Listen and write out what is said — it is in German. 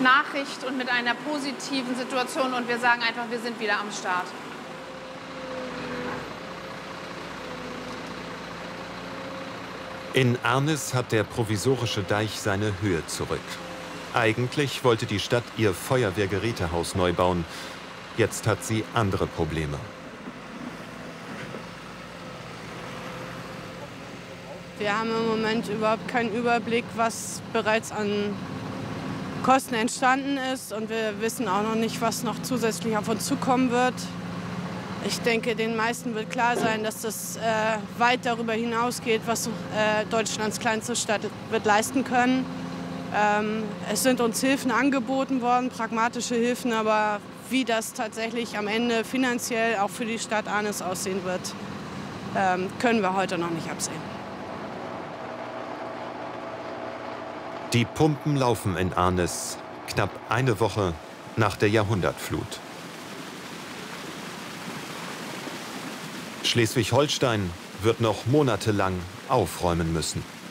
Nachricht und mit einer positiven Situation. Und wir sagen einfach, wir sind wieder am Start. In Arnis hat der provisorische Deich seine Höhe zurück. Eigentlich wollte die Stadt ihr Feuerwehrgerätehaus neu bauen. Jetzt hat sie andere Probleme. Wir haben im Moment überhaupt keinen Überblick, was bereits an Kosten entstanden ist. Und wir wissen auch noch nicht, was noch zusätzlich auf uns zukommen wird. Ich denke, den meisten wird klar sein, dass das weit darüber hinausgeht, was Deutschlands kleinste Stadt wird leisten können. Es sind uns Hilfen angeboten worden, pragmatische Hilfen, aber wie das tatsächlich am Ende finanziell auch für die Stadt Arnis aussehen wird, können wir heute noch nicht absehen. Die Pumpen laufen in Arnis, knapp eine Woche nach der Jahrhundertflut. Schleswig-Holstein wird noch monatelang aufräumen müssen.